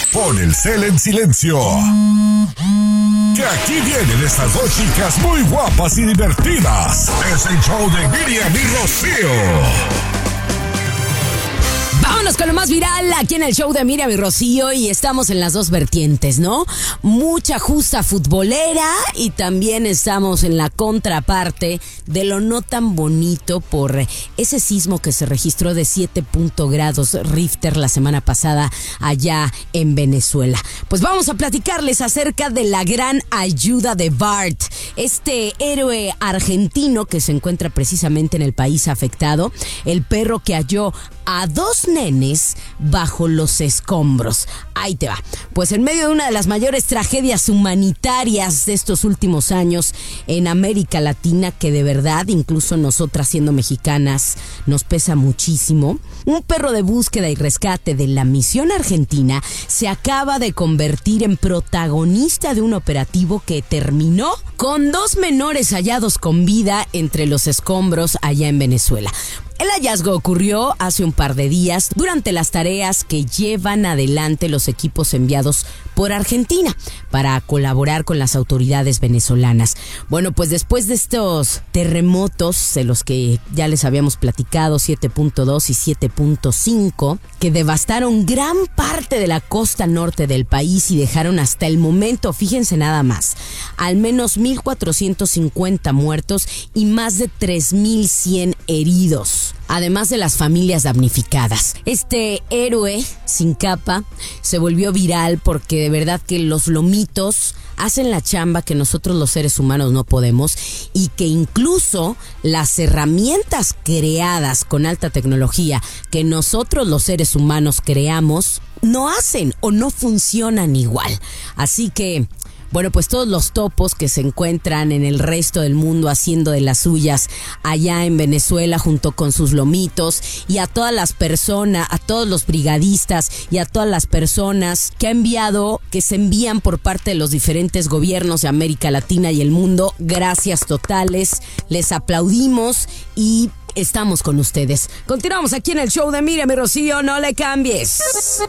Pon el cel en silencio. Que aquí vienen estas dos chicas muy guapas y divertidas. Es el show de Miriam y Rocío. Vámonos con lo más viral aquí en el show de Miriam y Rocío, y estamos en las dos vertientes, ¿no? Mucha justa futbolera y también estamos en la contraparte de lo no tan bonito por ese sismo que se registró de 7 grados Richter la semana pasada allá en Venezuela. Pues vamos a platicarles acerca de la gran ayuda de Bart, este héroe argentino que se encuentra precisamente en el país afectado, el perro que halló a 2 nenes bajo los escombros. Ahí te va. Pues en medio de una de las mayores tragedias humanitarias de estos últimos años en América Latina, que de verdad, incluso nosotras siendo mexicanas, nos pesa muchísimo, un perro de búsqueda y rescate de la misión argentina se acaba de convertir en protagonista de un operativo que terminó con 2 menores hallados con vida entre los escombros allá en Venezuela. El hallazgo ocurrió hace un par de días durante las tareas que llevan adelante los equipos enviados por Argentina para colaborar con las autoridades venezolanas. Bueno, pues después de estos terremotos de los que ya les habíamos platicado, 7.2 y 7.5, que devastaron gran parte de la costa norte del país y dejaron hasta el momento, fíjense nada más, al menos 1,450 muertos y más de 3,100 heridos, además de las familias damnificadas. Este héroe sin capa se volvió viral porque de verdad que los lomitos hacen la chamba que nosotros los seres humanos no podemos, y que incluso las herramientas creadas con alta tecnología que nosotros los seres humanos creamos no hacen o no funcionan igual. Así que bueno, pues todos los topos que se encuentran en el resto del mundo haciendo de las suyas allá en Venezuela junto con sus lomitos, y a todas las personas, a todos los brigadistas y a todas las personas que se envían por parte de los diferentes gobiernos de América Latina y el mundo, gracias totales, les aplaudimos y estamos con ustedes. Continuamos aquí en el show de Miriam y Rocío, no le cambies.